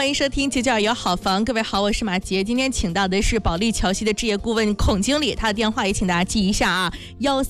欢迎收听992有好房，各位好，我是马杰。今天请到的是保利桥西的置业顾问孔经理，他的电话也请大家记一下啊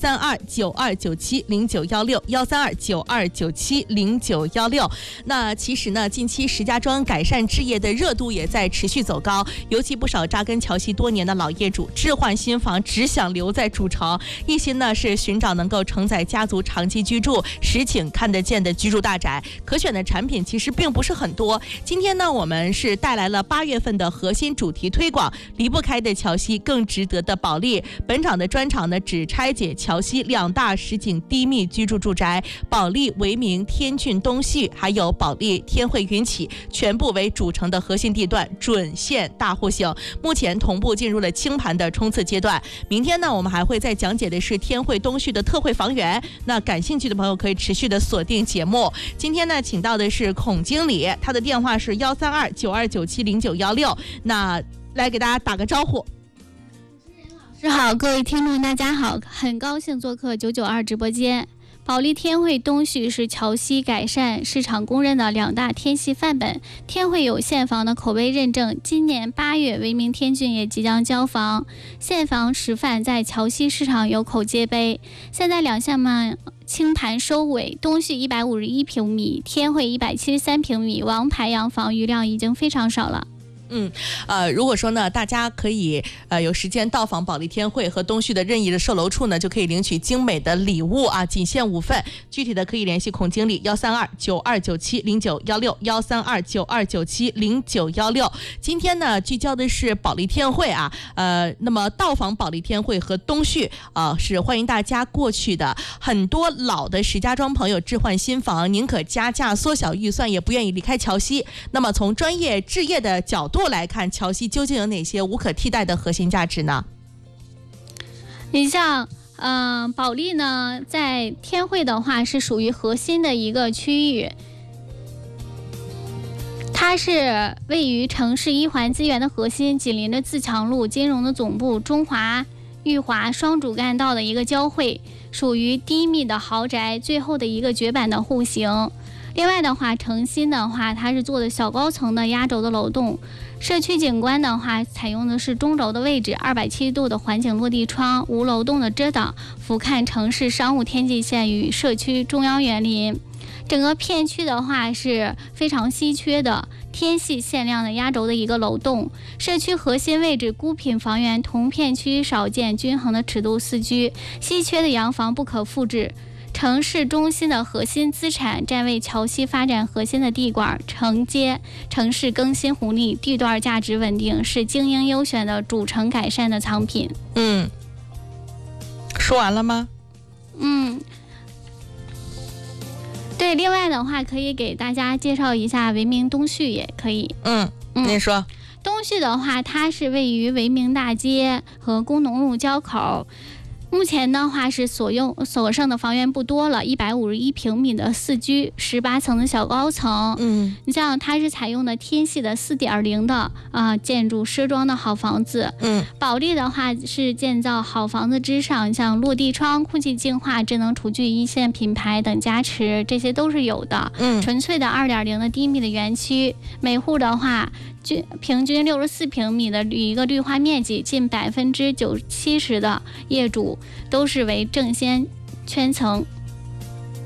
，13292970916，13292970916。那其实呢，近期石家庄改善置业的热度也在持续走高，尤其不少扎根桥西多年的老业主置换新房，只想留在主城，一心呢是寻找能够承载家族长期居住、实景看得见的居住大宅。可选的产品其实并不是很多。今天呢，我们是带来了8月份的核心主题推广，离不开的桥西，更值得的保利。本场的专场呢，只拆解桥西2大实景低密居住住宅，保利维明天骏东旭，还有保利天汇云起，全部为主城的核心地段，准现大户型。目前同步进入了清盘的冲刺阶段。明天呢，我们还会再讲解的是天汇东旭的特惠房源。那感兴趣的朋友可以持续的锁定节目。今天呢，请到的是孔经理，他的电话是13292970916。那来给大家打个招呼。 主持人老师好，各位听众大家好，很高兴做客992直播间。保利天汇东旭是桥西改善市场公认的2大天系范本，天汇有现房的口碑认证，今年8月维明天骏也即将交房，现房实范在桥西市场有口皆碑。现在2项目清盘收尾，东旭151平米，天汇173平米，王牌洋房余量已经非常少了。 如果说呢，大家可以有时间到访保利天汇和东旭的任意的售楼处呢，就可以领取精美的礼物啊，仅限5份。具体的可以联系孔经理13292970916，13292970916。今天呢，聚焦的是保利天汇啊，那么到访保利天汇和东旭是欢迎大家过去的。很多老的石家庄朋友置换新房，宁可加价缩小预算，也不愿意离开桥西。那么从专业置业的角度来看，桥西究竟有哪些无可替代的核心价值呢？ 你像保利呢，在天汇的话是属于核心的一个区域，它是位于城市1环资源的核心，紧邻着自强路、金融的总部、中华裕华双主干道的一个交汇，属于低密的豪宅最后的一个绝版的户型。另外的话，诚心的话，它是做的小高层的压轴的楼栋。社区景观的话，采用的是中轴的位置，270度的环景落地窗，无楼栋的遮挡，俯瞰城市商务天际线与社区中央园林。整个片区的话是非常稀缺的天系限量的压轴的一个楼栋，社区核心位置孤品房源，同片区少见均衡的尺度4居，稀缺的洋房不可复制。城市中心的核心资产，占位桥西发展核心的地管，承接城市更新红利，地段价值稳定，是精英优选的主城改善的藏品。 说完了吗？ 对，另外的话可以给大家介绍一下维明东旭，也可以。 您说。 东旭的话，它是位于维明大街和工农路交口。目前的话是所剩的房源不多了，151平米的4居，18层的小高层。你像它是采用的天系的4.0的建筑奢装的好房子。保利的话是建造好房子之上，像落地窗、空气净化、智能厨具1线品牌等加持，这些都是有的。纯粹的2.0的低密的园区，每户的话平均64平米的一个绿化面积，近70%的业主都是为正先圈层。